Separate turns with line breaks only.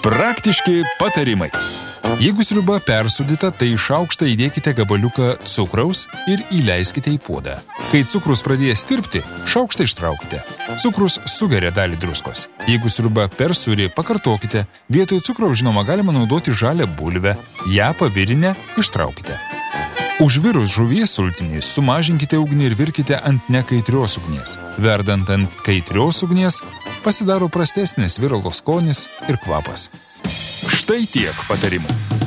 Praktiški patarimai. Jeigu sriuba persūdyta, tai į šaukštą įdėkite gabaliuką cukraus ir įleiskite į puodą. Kai cukrus pradės tirpti, šaukštą ištraukite. Cukrus sugeria dalį druskos. Jeigu sriuba per sūri, pakartokite. Vietoj cukraus, žinoma, galima naudoti žalią bulvę. Ją pavirinę ištraukite. Užvirus žuvies sultinį sumažinkite ugnį ir virkite ant nekaitrios ugnies. Verdant ant kaitrios ugnies pasidaro prastesnis viralo skonis ir kvapas. Štai tiek patarimų.